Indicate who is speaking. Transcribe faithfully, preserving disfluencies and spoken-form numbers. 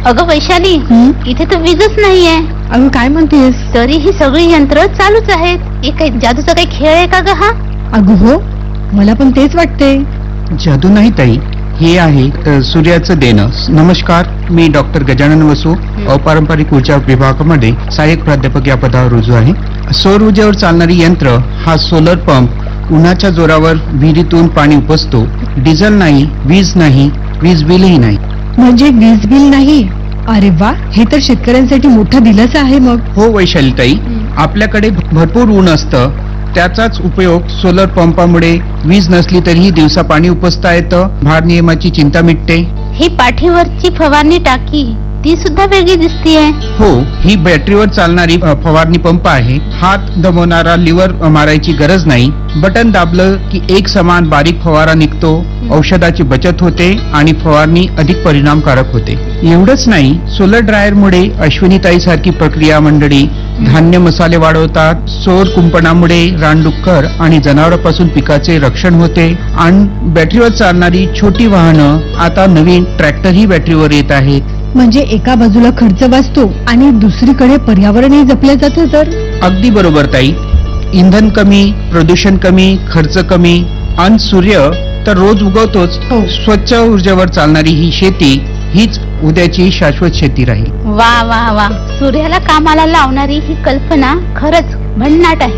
Speaker 1: अगं वैशाली,
Speaker 2: हं?
Speaker 1: इथे तर वीजच नाहीये.
Speaker 2: अगं काय म्हणतेस?
Speaker 1: तरी ही सगळी यंत्र चालूच आहेत. हे काही जादूचा काही खेळ आहे का ग हा?
Speaker 2: अगं हो, मला पण तेच वाटते.
Speaker 3: जादू नाही ताई, हे आहे अ, सूर्याचं देणं. नमस्कार, मी डॉक्टर गजानन वसू, अपारंपरिक ऊर्जा विभागामध्ये सहाय्यक प्राध्यापक या पदावर रुजू आहे. सौर ऊर्जेवर चालणारी यंत्र हा सोलर पंप उन्हाच्या जोरावर विहिरीतून पाणी उपसतो. डिझेल नाही, वीज नाही, वीज बिलही नाही.
Speaker 2: म्हणजे वीज बिल नाही? अरे वा, हे तर शेतकऱ्यांसाठी मोठा दिलासा आहे मग.
Speaker 3: हो वैशालीताई, आपल्याकडे भरपूर ऊन असतं, त्याचाच उपयोग सोलर पंपामुळे वीज नसली तरीही दिवसा पाणी उपसता येतं. भारनियमाची चिंता मिटते.
Speaker 1: ही पाठीवरची फवारणी टाकी ती सुद्धा वेगळी दिसतीये.
Speaker 3: हो, ही बॅटरीवर चालणारी अ, फवारणी पंप आहे. हात दमवणारा लिव्हर अ, मारायची गरज नाही. बटन दाबलं की एक समान बारीक फवारा निघतो. औषधाची बचत होते आणि फवारणी अधिक परिणामकारक होते. एवढंच नाही, सोलर ड्रायरमुळे अश्विनीताई सारखी प्रक्रिया मंडळी धान्य मसाले वाढवतात. सौर कुंपणामुळे रानडुक्कर आणि जनावरांपासून पिकाचे रक्षण होते. आणि बॅटरीवर चालणारी छोटी वाहनं, आता नवीन ट्रॅक्टरही बॅटरीवर येत आहेत.
Speaker 2: म्हणजे एका बाजूला खर्च वाचतो आणि दुसरीकडे पर्यावरणही जपलं जातं. तर
Speaker 3: अगदी बरोबर ताई, इंधन कमी, प्रदूषण कमी, खर्च कमी आणि सूर्य तर रोज उगवतोच.
Speaker 2: हो.
Speaker 3: स्वच्छ ऊर्जेवर चालणारी ही शेती हीच उद्याची शाश्वत शेती राहील.
Speaker 1: वा वा वा, सूर्याला कामाला लावणारी ही कल्पना खरंच भन्नाट आहे.